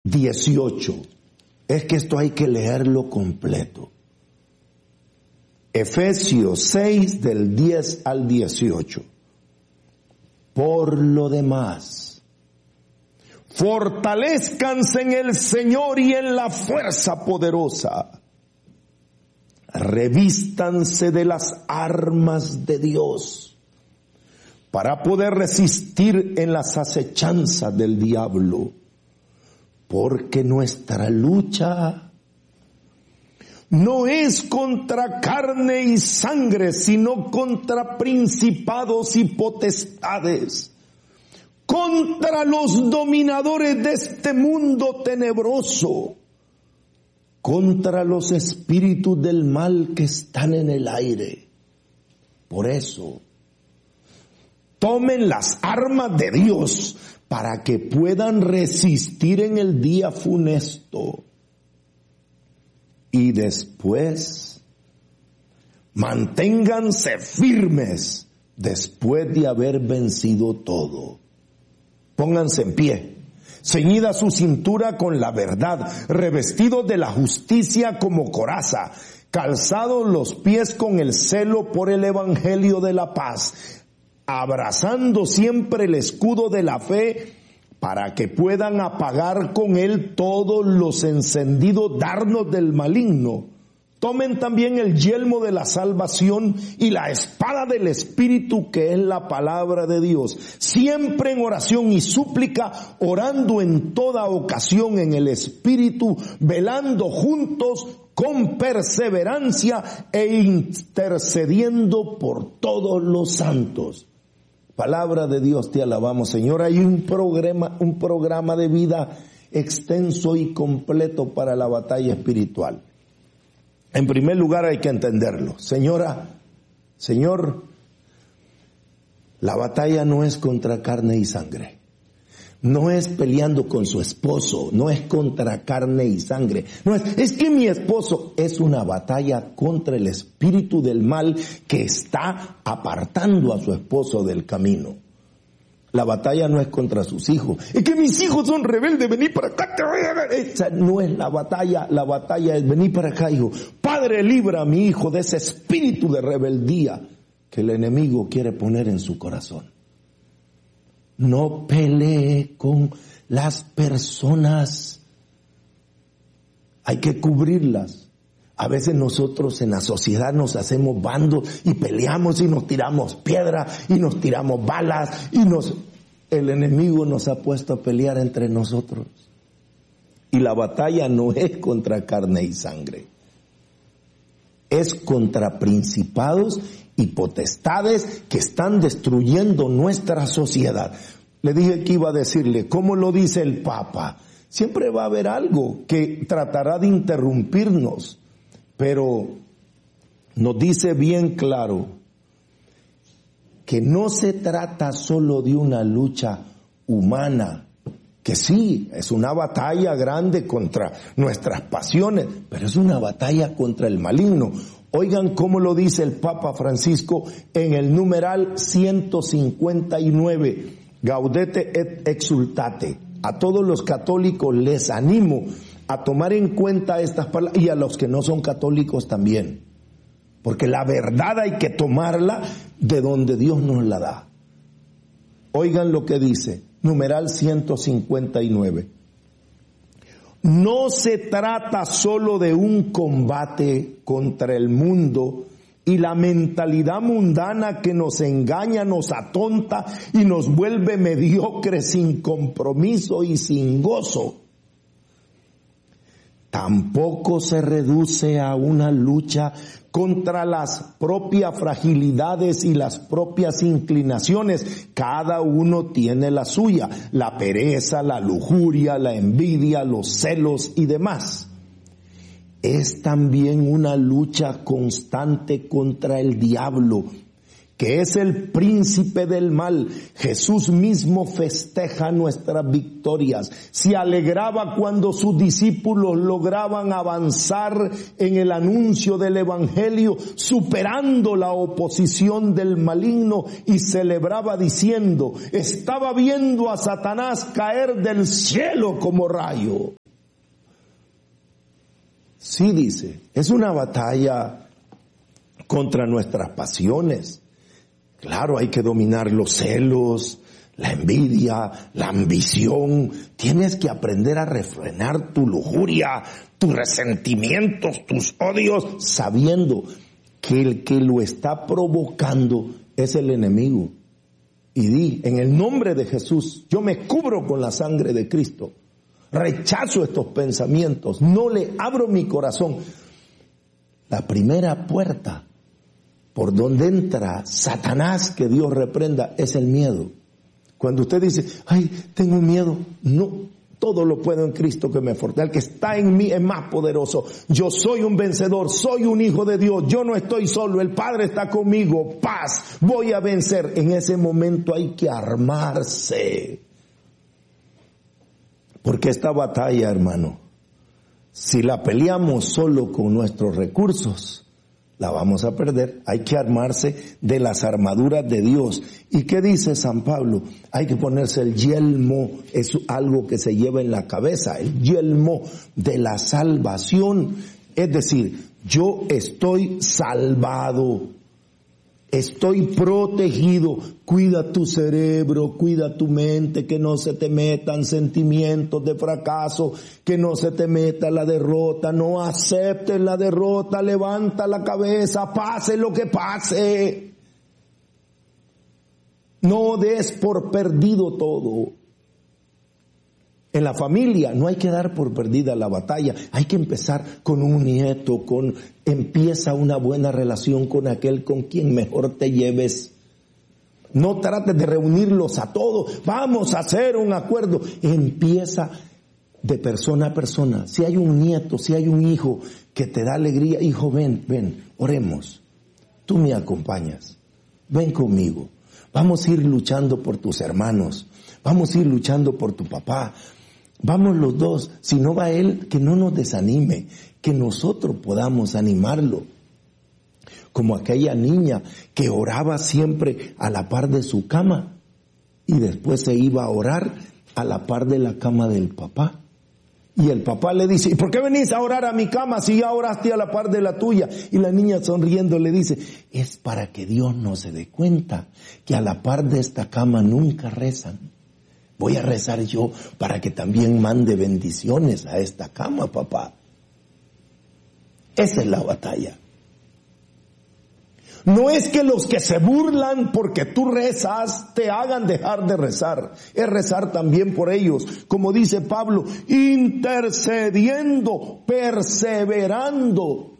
18. Es que esto hay que leerlo completo. Efesios 6 del 10 al 18. Por lo demás, fortalezcanse en el Señor y en la fuerza poderosa. Revístanse de las armas de Dios para poder resistir en las acechanzas del diablo. Porque nuestra lucha no es contra carne y sangre, sino contra principados y potestades, contra los dominadores de este mundo tenebroso, contra los espíritus del mal que están en el aire. Por eso, tomen las armas de Dios para que puedan resistir en el día funesto. Y después, manténganse firmes después de haber vencido todo. Pónganse en pie, ceñida su cintura con la verdad, revestidos de la justicia como coraza, calzados los pies con el celo por el evangelio de la paz, abrazando siempre el escudo de la fe, para que puedan apagar con él todos los encendidos dardos del maligno. Tomen también el yelmo de la salvación y la espada del Espíritu, que es la palabra de Dios, siempre en oración y súplica, orando en toda ocasión en el Espíritu, velando juntos con perseverancia e intercediendo por todos los santos. Palabra de Dios, te alabamos, Señor. Hay un programa de vida extenso y completo para la batalla espiritual. En primer lugar hay que entenderlo. Señor, la batalla no es contra carne y sangre. No es peleando con su esposo, no es contra carne y sangre. No es que mi esposo, es una batalla contra el espíritu del mal que está apartando a su esposo del camino. La batalla no es contra sus hijos. Es que mis hijos son rebeldes, vení para acá, te voy a ver. Esa no es la batalla es vení para acá, hijo. Padre, libra a mi hijo de ese espíritu de rebeldía que el enemigo quiere poner en su corazón. No pelee con las personas. Hay que cubrirlas. A veces nosotros en la sociedad nos hacemos bandos y peleamos y nos tiramos piedras y nos tiramos balas el enemigo nos ha puesto a pelear entre nosotros. Y la batalla no es contra carne y sangre. Es contra principados y potestades que están destruyendo nuestra sociedad. Le dije que iba a decirle, ¿cómo lo dice el Papa? Siempre va a haber algo que tratará de interrumpirnos, pero nos dice bien claro que no se trata solo de una lucha humana, que sí, es una batalla grande contra nuestras pasiones, pero es una batalla contra el maligno. Oigan cómo lo dice el Papa Francisco en el numeral 159, Gaudete et Exultate. A todos los católicos les animo a tomar en cuenta estas palabras, y a los que no son católicos también, porque la verdad hay que tomarla de donde Dios nos la da. Oigan lo que dice, numeral 159. No se trata solo de un combate contra el mundo y la mentalidad mundana que nos engaña, nos atonta y nos vuelve mediocres, sin compromiso y sin gozo. Tampoco se reduce a una lucha contra las propias fragilidades y las propias inclinaciones. Cada uno tiene la suya, la pereza, la lujuria, la envidia, los celos y demás. Es también una lucha constante contra el diablo, que es el príncipe del mal. Jesús mismo festeja nuestras victorias. Se alegraba cuando sus discípulos lograban avanzar en el anuncio del evangelio, superando la oposición del maligno, y celebraba diciendo: estaba viendo a Satanás caer del cielo como rayo. Sí, dice, es una batalla contra nuestras pasiones. Claro, hay que dominar los celos, la envidia, la ambición. Tienes que aprender a refrenar tu lujuria, tus resentimientos, tus odios, sabiendo que el que lo está provocando es el enemigo. Y di: en el nombre de Jesús, yo me cubro con la sangre de Cristo. Rechazo estos pensamientos, no le abro mi corazón. La primera puerta por donde entra Satanás, que Dios reprenda, es el miedo. Cuando usted dice: ay, tengo miedo, no, todo lo puedo en Cristo que me fortalece. El que está en mí es más poderoso. Yo soy un vencedor, soy un hijo de Dios, yo no estoy solo, el Padre está conmigo, paz, voy a vencer. En ese momento hay que armarse. Porque esta batalla, hermano, si la peleamos solo con nuestros recursos, la vamos a perder. Hay que armarse de las armaduras de Dios. ¿Y qué dice San Pablo? Hay que ponerse el yelmo, es algo que se lleva en la cabeza, el yelmo de la salvación. Es decir, yo estoy salvado, estoy protegido. Cuida tu cerebro, cuida tu mente, que no se te metan sentimientos de fracaso, que no se te meta la derrota. No aceptes la derrota, levanta la cabeza, pase lo que pase. No des por perdido todo. En la familia no hay que dar por perdida la batalla. Hay que empezar con un nieto, empieza una buena relación con aquel con quien mejor te lleves. No trates de reunirlos a todos. Vamos a hacer un acuerdo. Empieza de persona a persona. Si hay un nieto, si hay un hijo que te da alegría: hijo, ven, oremos. Tú me acompañas. Ven conmigo. Vamos a ir luchando por tus hermanos. Vamos a ir luchando por tu papá. Vamos los dos. Si no va él, que no nos desanime, que nosotros podamos animarlo. Como aquella niña que oraba siempre a la par de su cama y después se iba a orar a la par de la cama del papá. Y el papá le dice: ¿y por qué venís a orar a mi cama si ya oraste a la par de la tuya? Y la niña, sonriendo, le dice: es para que Dios no se dé cuenta que a la par de esta cama nunca rezan. Voy a rezar yo para que también mande bendiciones a esta cama, papá. Esa es la batalla. No es que los que se burlan porque tú rezas te hagan dejar de rezar. Es rezar también por ellos. Como dice Pablo, intercediendo, perseverando.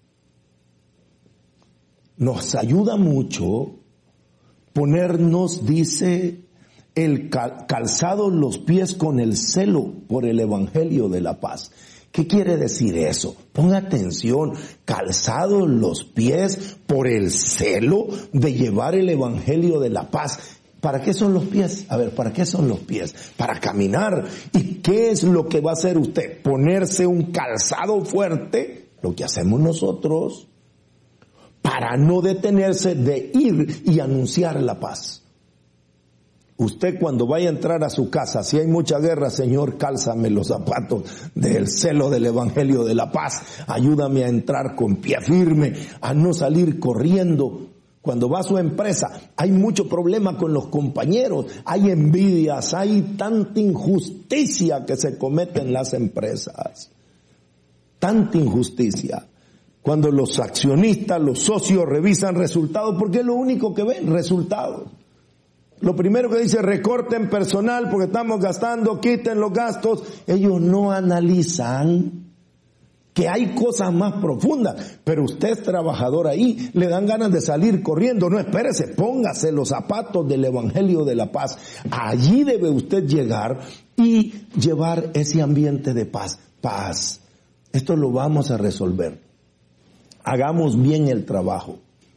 Nos ayuda mucho ponernos, dice, el calzado los pies con el celo por el evangelio de la paz. ¿Qué quiere decir eso? Ponga atención, calzados los pies por el celo de llevar el evangelio de la paz. ¿Para qué son los pies? A ver, ¿para qué son los pies? Para caminar. ¿Y qué es lo que va a hacer usted? Ponerse un calzado fuerte, lo que hacemos nosotros, para no detenerse de ir y anunciar la paz. Usted cuando vaya a entrar a su casa, si hay mucha guerra, Señor, cálzame los zapatos del celo del evangelio de la paz. Ayúdame a entrar con pie firme, a no salir corriendo. Cuando va a su empresa, hay mucho problema con los compañeros, hay envidias, hay tanta injusticia que se comete en las empresas. Tanta injusticia. Cuando los accionistas, los socios revisan resultados, porque es lo único que ven, resultados. Lo primero que dice: recorten personal porque estamos gastando, quiten los gastos. Ellos no analizan que hay cosas más profundas. Pero usted es trabajador ahí, le dan ganas de salir corriendo. No, espérese, póngase los zapatos del evangelio de la paz. Allí debe usted llegar y llevar ese ambiente de paz. Paz. Esto lo vamos a resolver. Hagamos bien el trabajo.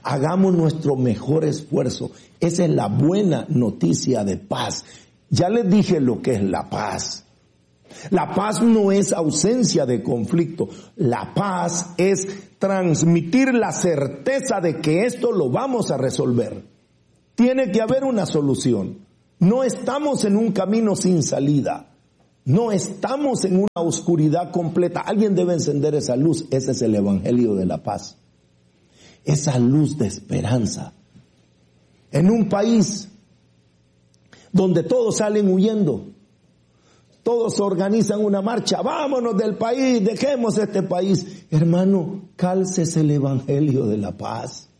Hagamos nuestro mejor esfuerzo. Esa es la buena noticia de paz. Ya les dije lo que es la paz. La paz no es ausencia de conflicto. La paz es transmitir la certeza de que esto lo vamos a resolver. Tiene que haber una solución. No estamos en un camino sin salida. No estamos en una oscuridad completa. Alguien debe encender esa luz. Ese es el evangelio de la paz. Esa luz de esperanza. En un país donde todos salen huyendo, todos organizan una marcha, vámonos del país, dejemos este país. Hermano, cálcese el evangelio de la paz.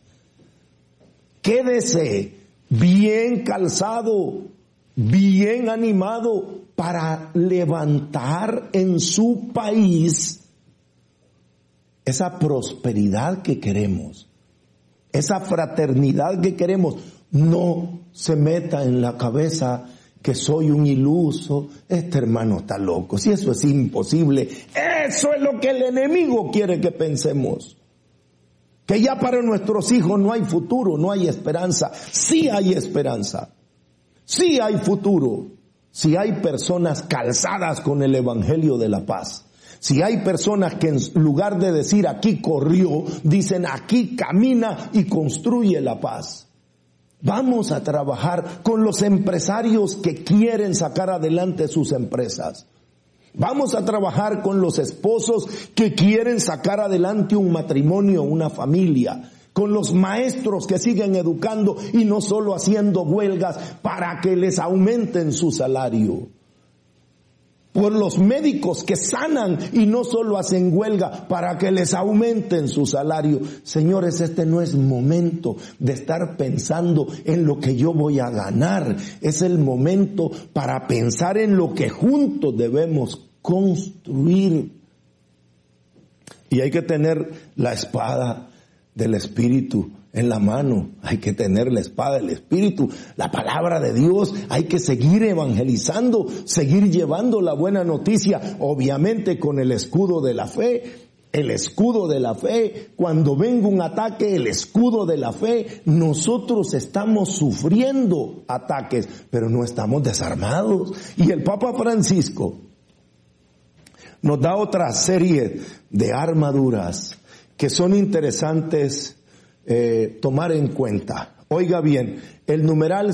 Quédese bien calzado, bien animado para levantar en su país esa prosperidad que queremos, esa fraternidad que queremos. No se meta en la cabeza que soy un iluso, este hermano está loco. Si eso es imposible, eso es lo que el enemigo quiere que pensemos. Que ya para nuestros hijos no hay futuro, no hay esperanza. Sí hay esperanza, sí hay futuro, si hay personas calzadas con el evangelio de la paz. Si hay personas que en lugar de decir aquí corrió, dicen aquí camina y construye la paz. Vamos a trabajar con los empresarios que quieren sacar adelante sus empresas. Vamos a trabajar con los esposos que quieren sacar adelante un matrimonio, una familia. Con los maestros que siguen educando y no solo haciendo huelgas para que les aumenten su salario. Por los médicos que sanan y no solo hacen huelga para que les aumenten su salario. Señores, este no es momento de estar pensando en lo que yo voy a ganar. Es el momento para pensar en lo que juntos debemos construir. Y hay que tener la espada del Espíritu en la mano. Hay que tener la espada del Espíritu, la palabra de Dios. Hay que seguir evangelizando, seguir llevando la buena noticia, obviamente con el escudo de la fe. El escudo de la fe, cuando venga un ataque, el escudo de la fe. Nosotros estamos sufriendo ataques, pero no estamos desarmados. Y el Papa Francisco nos da otra serie de armaduras que son interesantes tomar en cuenta. Oiga bien, el numeral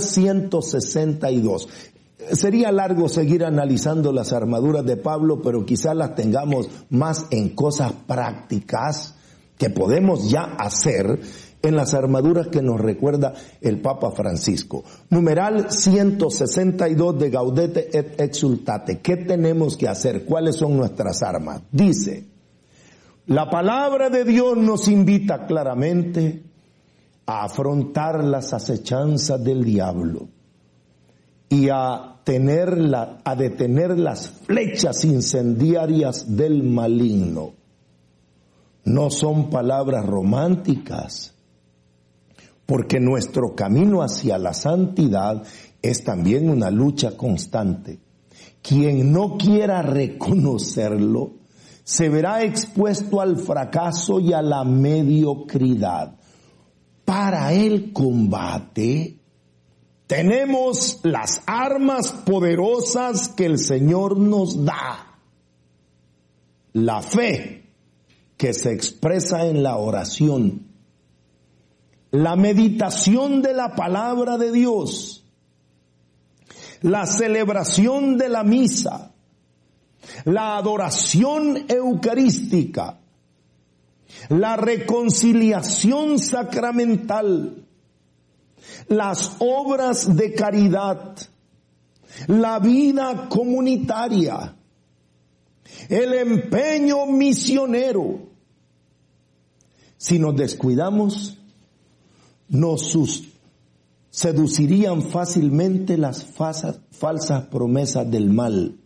162. Sería largo seguir analizando las armaduras de Pablo, pero quizás las tengamos más en cosas prácticas que podemos ya hacer en las armaduras que nos recuerda el Papa Francisco. Numeral 162 de Gaudete et Exultate. ¿Qué tenemos que hacer? ¿Cuáles son nuestras armas? Dice, la palabra de Dios nos invita claramente a afrontar las acechanzas del diablo y a detener las flechas incendiarias del maligno. No son palabras románticas, porque nuestro camino hacia la santidad es también una lucha constante. Quien no quiera reconocerlo se verá expuesto al fracaso y a la mediocridad. Para el combate tenemos las armas poderosas que el Señor nos da. La fe, que se expresa en la oración. La meditación de la palabra de Dios. La celebración de la misa. La adoración eucarística. La reconciliación sacramental, las obras de caridad, la vida comunitaria, el empeño misionero. Si nos descuidamos, nos seducirían fácilmente las falsas promesas del mal.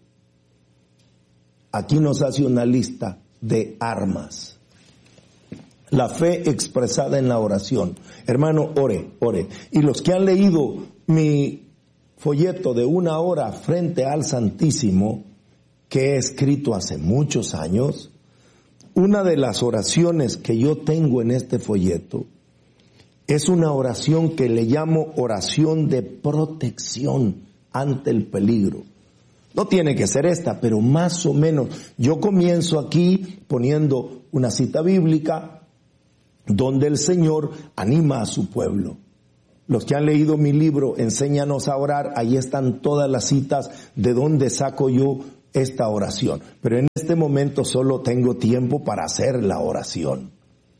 Aquí nos hace una lista de armas. La fe expresada en la oración. Hermano, ore. Y los que han leído mi folleto de 1 hora frente al Santísimo, que he escrito hace muchos años, una de las oraciones que yo tengo en este folleto Es una oración que le llamo oración de protección ante el peligro. No tiene que ser esta, pero más o menos. Yo comienzo aquí poniendo una cita bíblica donde el Señor anima a su pueblo. Los que han leído mi libro, Enséñanos a orar, ahí están todas las citas de donde saco yo esta oración. Pero en este momento solo tengo tiempo para hacer la oración.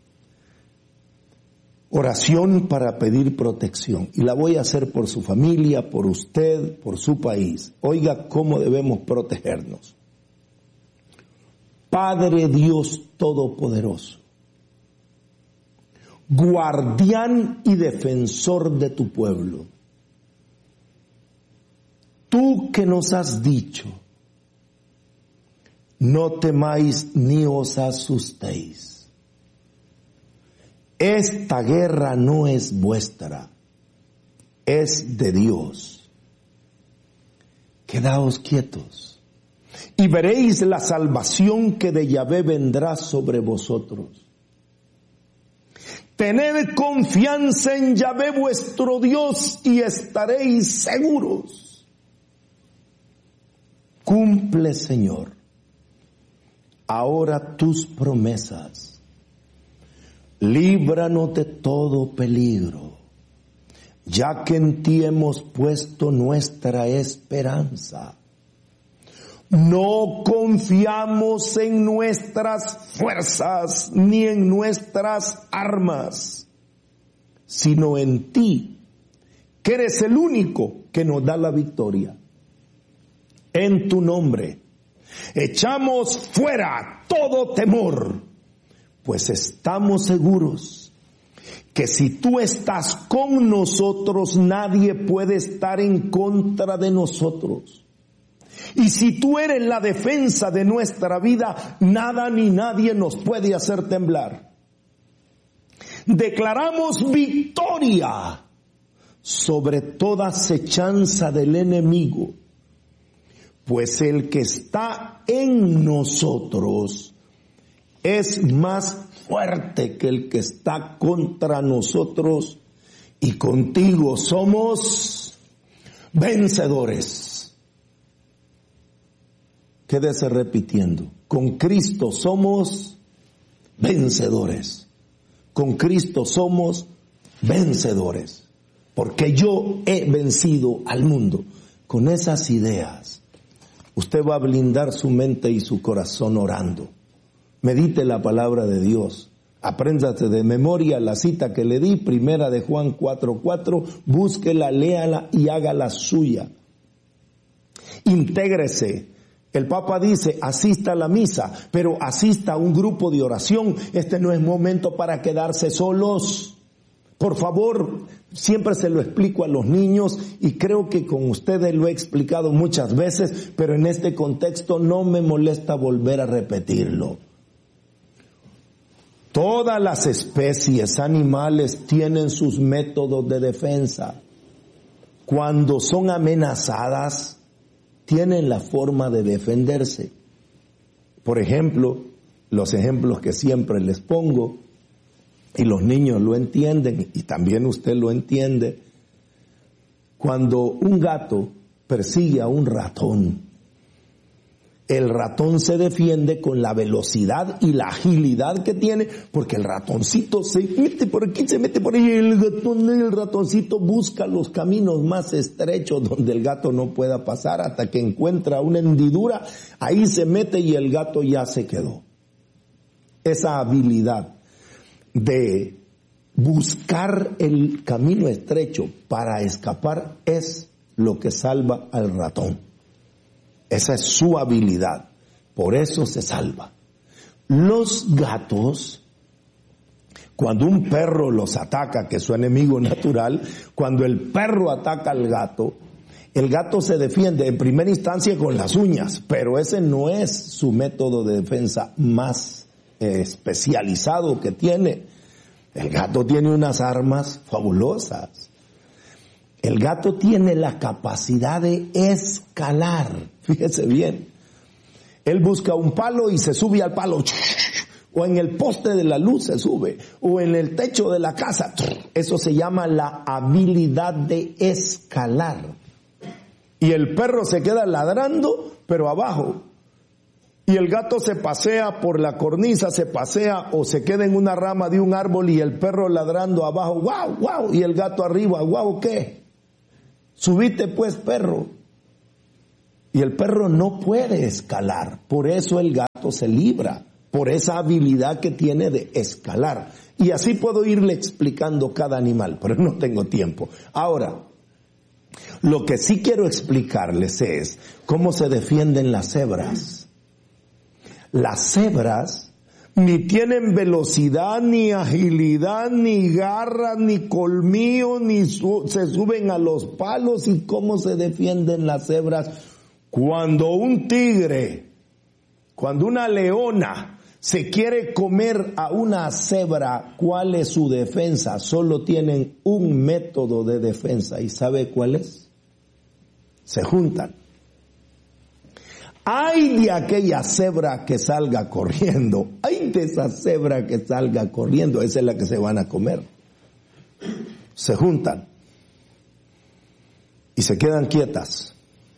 Oración para pedir protección. Y la voy a hacer por su familia, por usted, por su país. Oiga cómo debemos protegernos. Padre Dios Todopoderoso, guardián y defensor de tu pueblo, tú que nos has dicho, no temáis ni os asustéis. Esta guerra no es vuestra, es de Dios. Quedaos quietos y veréis la salvación que de Yahvé vendrá sobre vosotros. Tened confianza en Yahvé vuestro Dios y estaréis seguros. Cumple, Señor, ahora tus promesas. Líbranos de todo peligro, ya que en ti hemos puesto nuestra esperanza. No confiamos en nuestras fuerzas ni en nuestras armas, sino en ti, que eres el único que nos da la victoria. En tu nombre echamos fuera todo temor, pues estamos seguros que si tú estás con nosotros, nadie puede estar en contra de nosotros. Y si tú eres la defensa de nuestra vida, nada ni nadie nos puede hacer temblar. Declaramos victoria sobre toda acechanza del enemigo, pues el que está en nosotros es más fuerte que el que está contra nosotros, y contigo somos vencedores. Quédese repitiendo. Con Cristo somos vencedores. Con Cristo somos vencedores. Porque yo he vencido al mundo. Con esas ideas, usted va a blindar su mente y su corazón orando. Medite la palabra de Dios. Apréndase de memoria la cita que le di, primera de Juan 4:4. Búsquela, léala y hágala suya. Intégrese. El Papa dice, asista a la misa, pero asista a un grupo de oración. Este no es momento para quedarse solos. Por favor, siempre se lo explico a los niños y creo que con ustedes lo he explicado muchas veces, pero en este contexto no me molesta volver a repetirlo. Todas las especies animales tienen sus métodos de defensa. Cuando son amenazadas, tienen la forma de defenderse. Por ejemplo, los ejemplos que siempre les pongo, y los niños lo entienden, y también usted lo entiende, cuando un gato persigue a un ratón, el ratón se defiende con la velocidad y la agilidad que tiene, porque el ratoncito se mete por aquí, se mete por ahí, el ratoncito busca los caminos más estrechos donde el gato no pueda pasar hasta que encuentra una hendidura, ahí se mete y el gato ya se quedó. Esa habilidad de buscar el camino estrecho para escapar es lo que salva al ratón. Esa es su habilidad. Por eso se salva. Los gatos, cuando un perro los ataca, que es su enemigo natural, cuando el perro ataca al gato, el gato se defiende en primera instancia con las uñas, pero ese no es su método de defensa más especializado que tiene. El gato tiene unas armas fabulosas. El gato tiene la capacidad de escalar. Fíjese bien. Él busca un palo y se sube al palo. o en el poste de la luz se sube, o en el techo de la casa. Eso se llama la habilidad de escalar. Y el perro se queda ladrando, pero abajo. Y el gato se pasea por la cornisa, se pasea o se queda en una rama de un árbol y el perro ladrando abajo, ¡guau, guau! Y el gato arriba, ¡guau, qué! Subite pues, perro. Y el perro no puede escalar, por eso el gato se libra, por esa habilidad que tiene de escalar. Y así puedo irle explicando cada animal, pero no tengo tiempo. Ahora, lo que sí quiero explicarles es cómo se defienden las cebras. Las cebras ni tienen velocidad, ni agilidad, ni garra, ni colmillo, ni se suben a los palos. ¿Y cómo se defienden las cebras? Cuando un tigre, cuando una leona se quiere comer a una cebra, ¿cuál es su defensa? Solo tienen un método de defensa. ¿Y sabe cuál es? Se juntan. Ay de aquella cebra que salga corriendo. Ay de esa cebra que salga corriendo. Esa es la que se van a comer. Se juntan. Y se quedan quietas.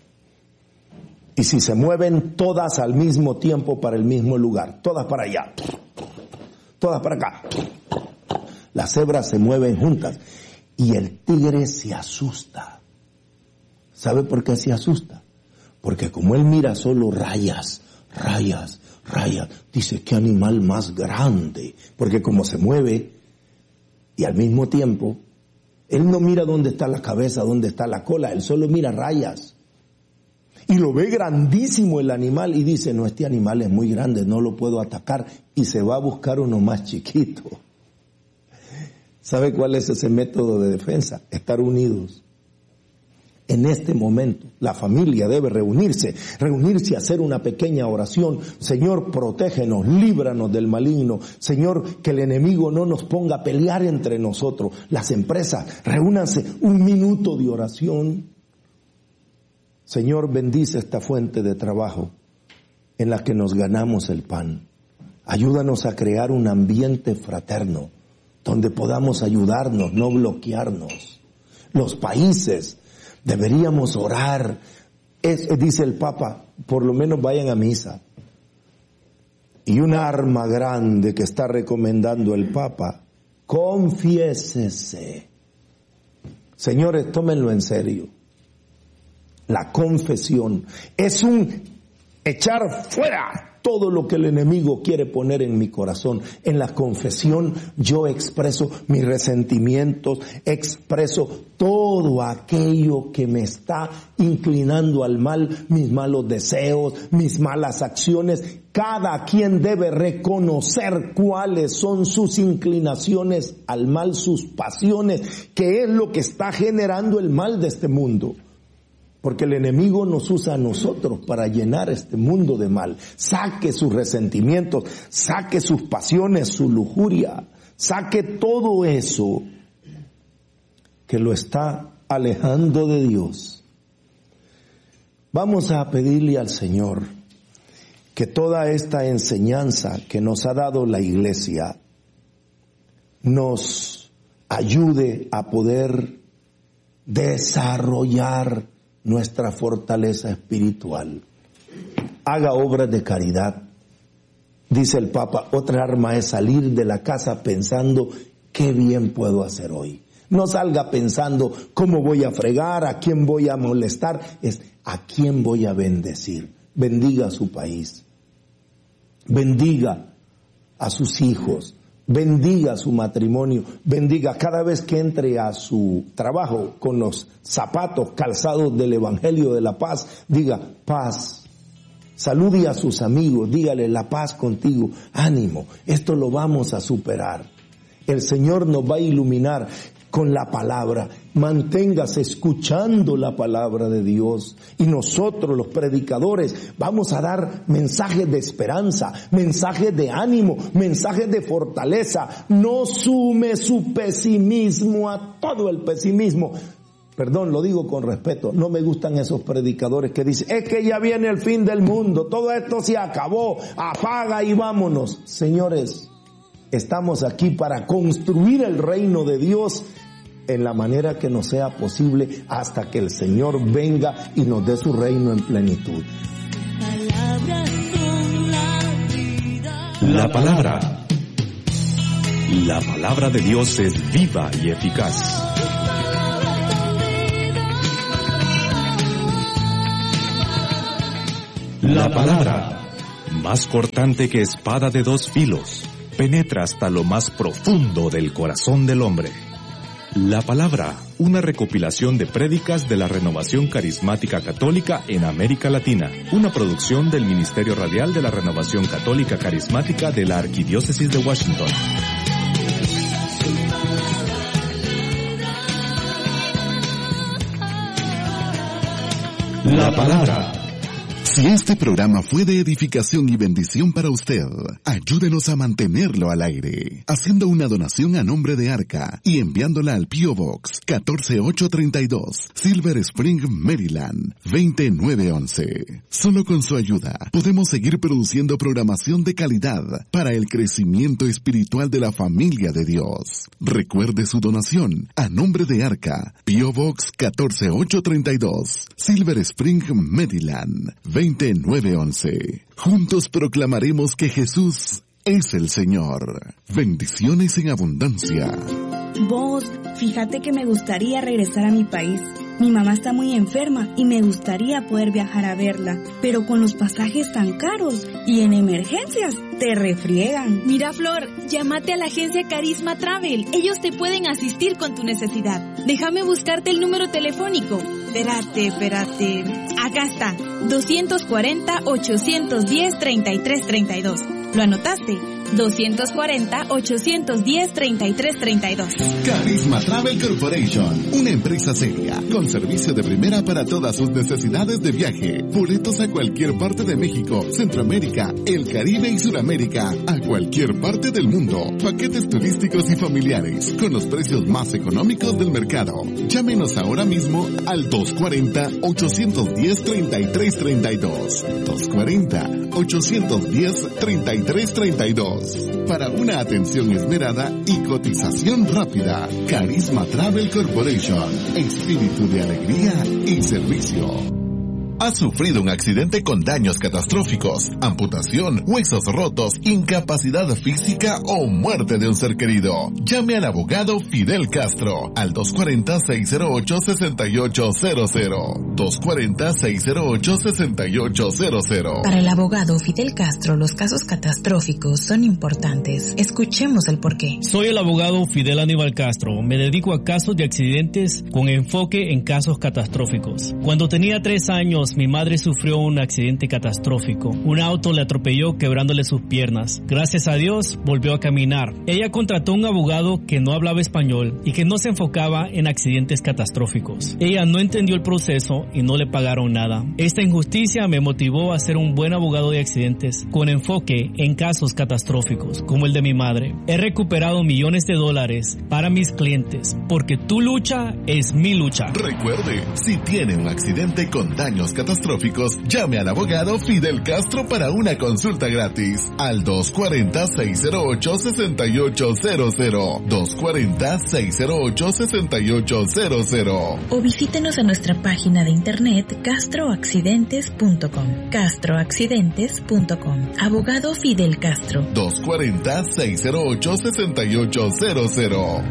Y si se mueven todas al mismo tiempo para el mismo lugar. Todas para allá. Todas para acá. Las cebras se mueven juntas. Y el tigre se asusta. ¿Sabe por qué se asusta? Porque como él mira solo rayas, rayas, rayas, dice, ¿qué animal más grande? Porque como se mueve y al mismo tiempo, él no mira dónde está la cabeza, dónde está la cola, él solo mira rayas. Y lo ve grandísimo el animal y dice, no, este animal es muy grande, no lo puedo atacar, y se va a buscar uno más chiquito. ¿Sabe cuál es ese método de defensa? Estar unidos. En este momento, la familia debe reunirse a hacer una pequeña oración. Señor, protégenos, líbranos del maligno. Señor, que el enemigo no nos ponga a pelear entre nosotros. Las empresas, reúnanse 1 minuto de oración. Señor, bendice esta fuente de trabajo en la que nos ganamos el pan. Ayúdanos a crear un ambiente fraterno donde podamos ayudarnos, no bloquearnos. Los países, deberíamos orar. Dice el Papa, por lo menos vayan a misa. Y una arma grande que está recomendando el Papa, confiésese. Señores, tómenlo en serio. La confesión es un echar fuera todo lo que el enemigo quiere poner en mi corazón. En la confesión yo expreso mis resentimientos, expreso todo aquello que me está inclinando al mal, mis malos deseos, mis malas acciones. Cada quien debe reconocer cuáles son sus inclinaciones al mal, sus pasiones, que es lo que está generando el mal de este mundo. Porque el enemigo nos usa a nosotros para llenar este mundo de mal. Saque sus resentimientos, saque sus pasiones, su lujuria, saque todo eso que lo está alejando de Dios. Vamos a pedirle al Señor que toda esta enseñanza que nos ha dado la iglesia nos ayude a poder desarrollar nuestra fortaleza espiritual. Haga obras de caridad. Dice el Papa, otra arma es salir de la casa pensando qué bien puedo hacer hoy. No salga pensando cómo voy a fregar, a quién voy a molestar, es a quién voy a bendecir. Bendiga a su país. Bendiga a sus hijos. Bendiga su matrimonio, bendiga cada vez que entre a su trabajo con los zapatos calzados del Evangelio de la Paz, diga paz. Salude a sus amigos, dígale la paz contigo, ánimo, esto lo vamos a superar. El Señor nos va a iluminar con la palabra. Manténgase escuchando la palabra de Dios. Y nosotros, los predicadores, vamos a dar mensajes de esperanza, mensajes de ánimo, mensajes de fortaleza. No sume su pesimismo a todo el pesimismo, perdón, lo digo con respeto, no me gustan esos predicadores que dicen, es que ya viene el fin del mundo, todo esto se acabó, apaga y vámonos. Señores, estamos aquí para construir el reino de Dios en la manera que nos sea posible hasta que el Señor venga y nos dé su reino en plenitud. La palabra de Dios es viva y eficaz. La palabra, más cortante que espada de dos filos, penetra hasta lo más profundo del corazón del hombre. La palabra, una recopilación de prédicas de la Renovación Carismática Católica en América Latina, una producción del Ministerio Radial de la Renovación Católica Carismática de la Arquidiócesis de Washington. La palabra. Si este programa fue de edificación y bendición para usted, ayúdenos a mantenerlo al aire, haciendo una donación a nombre de Arca y enviándola al P.O. Box 14832, Silver Spring, Maryland, 20911. Solo con su ayuda podemos seguir produciendo programación de calidad para el crecimiento espiritual de la familia de Dios. Recuerde su donación a nombre de Arca, P.O. Box 14832, Silver Spring, Maryland, 20911. Juntos proclamaremos que Jesús es el Señor. Bendiciones en abundancia. Vos, fíjate que me gustaría regresar a mi país. Mi mamá está muy enferma y me gustaría poder viajar a verla, pero con los pasajes tan caros y en emergencias te refriegan. Mira, Flor, llámate a la agencia Carisma Travel. Ellos te pueden asistir con tu necesidad. Déjame buscarte el número telefónico. Espérate. Acá está, 240-810-3332. ¿Lo anotaste? 240-810-3332. Carisma Travel Corporation, una empresa seria, con servicio de primera para todas sus necesidades de viaje. Boletos a cualquier parte de México, Centroamérica, el Caribe y Sudamérica, a cualquier parte del mundo. Paquetes turísticos y familiares, con los precios más económicos del mercado. Llámenos ahora mismo al 240-810-3332. 240-810-3332. Para una atención esmerada y cotización rápida. Carisma Travel Corporation. Espíritu de alegría y servicio. ¿Has sufrido un accidente con daños catastróficos, amputación, huesos rotos, incapacidad física o muerte de un ser querido? Llame al abogado Fidel Castro al 240-608-6800. 240-608-6800. Para el abogado Fidel Castro, los casos catastróficos son importantes. Escuchemos el porqué. Soy el abogado Fidel Aníbal Castro. Me dedico a casos de accidentes con enfoque en casos catastróficos. Cuando tenía 3 años, mi madre sufrió un accidente catastrófico. Un auto le atropelló quebrándole sus piernas. Gracias a Dios, volvió a caminar. Ella contrató un abogado que no hablaba español y que no se enfocaba en accidentes catastróficos. Ella no entendió el proceso y no le pagaron nada. Esta injusticia me motivó a ser un buen abogado de accidentes con enfoque en casos catastróficos, como el de mi madre. He recuperado millones de dólares para mis clientes, porque tu lucha es mi lucha. Recuerde, si tiene un accidente con daños catastróficos, llame al abogado Fidel Castro para una consulta gratis al 240-608-6800. 240-608-6800. O visítenos a nuestra página de internet castroaccidentes.com. castroaccidentes.com. Abogado Fidel Castro. 240-608-6800.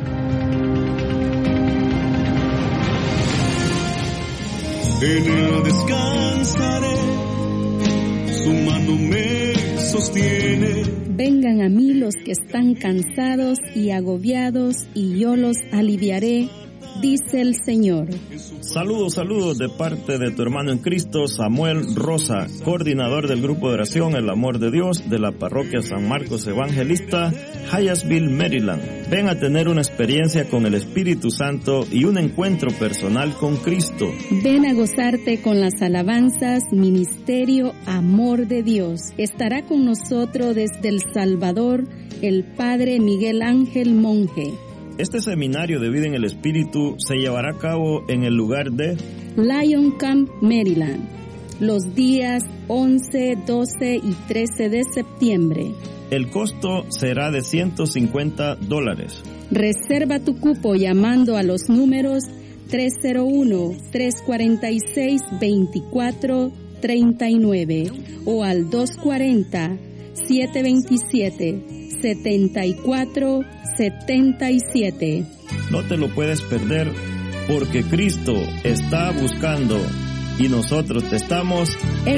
En él descansaré, su mano me sostiene. Vengan a mí los que están cansados y agobiados, y yo los aliviaré, dice el Señor. Saludos de parte de tu hermano en Cristo, Samuel Rosa, coordinador del grupo de oración El Amor de Dios de la parroquia San Marcos Evangelista, Hyattsville, Maryland. Ven a tener una experiencia con el Espíritu Santo y un encuentro personal con Cristo. Ven a gozarte con las alabanzas, Ministerio Amor de Dios. Estará con nosotros desde El Salvador el Padre Miguel Ángel Monje. Este seminario de vida en el Espíritu se llevará a cabo en el lugar de Lion Camp, Maryland, los días 11, 12 y 13 de septiembre. El costo será de $150. Reserva tu cupo llamando a los números 301-346-2439 o al 240-727-7477. No te lo puedes perder porque Cristo está buscando y nosotros te estamos